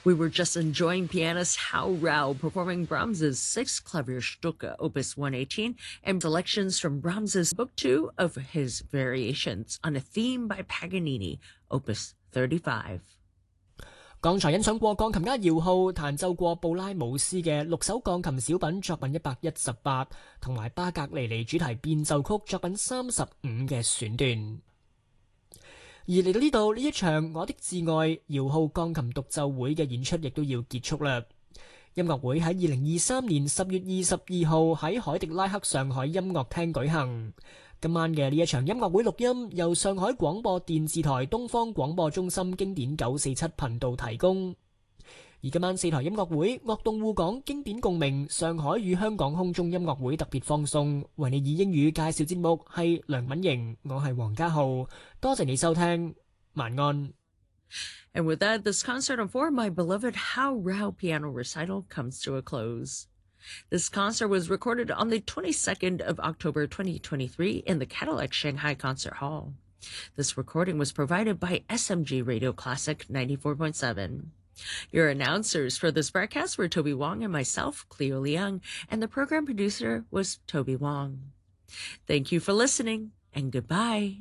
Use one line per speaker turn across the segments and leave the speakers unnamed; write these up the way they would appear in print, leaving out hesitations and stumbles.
We were just enjoying pianist Hao Rao performing Brahms's Sixth Klavierstücke, Opus 118, and selections from Brahms's Book 2 of his Variations on a Theme by Paganini, Opus 35.
剛才欣賞過鋼琴家姚浩彈奏過布拉姆斯嘅6首鋼琴小品作品118，同埋巴格尼尼主題變奏曲作品35嘅選段。而嚟到呢度，呢一場我的摯愛姚浩鋼琴獨奏會嘅演出亦都要結束啦。音樂會喺2023年10月22號喺海迪拉克上海音樂廳舉行。今晚嘅呢一場音樂會錄音由上海廣播電視台東方廣播中心經典947頻道提供。而今晚4台音樂會樂動互講經典共鳴上海與香港空中音樂會特別放送，為你以英語介紹節目係梁敏瑩，我係黃家浩，多謝你收聽，晚安。
And with that, this concert for My Beloved Hao Rao Piano Recital comes to a close. This concert was recorded on the 22nd of October 2023 in the Cadillac Shanghai Concert Hall. This recording was provided by SMG Radio Classic 94.7. Your announcers for this broadcast were Toby Wong and myself, Cleo Liang, and the program producer was Toby Wong. Thank you for listening, and goodbye.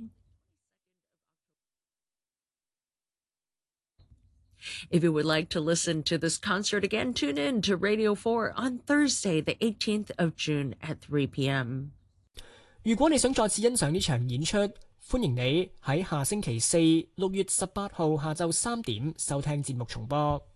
If you would like to listen to this concert again, tune in to Radio 4 on Thursday, the 18th of June at 3 p.m.
如果你想再次欣賞呢場演出，歡迎你喺下星期4 6月18號下晝3點收聽節目重播。